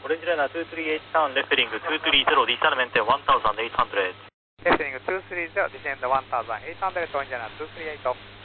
Orange Liner 238 turn, left heading 230, descend maintain 1800. Left heading 230, descend 1800, Orange Liner 238.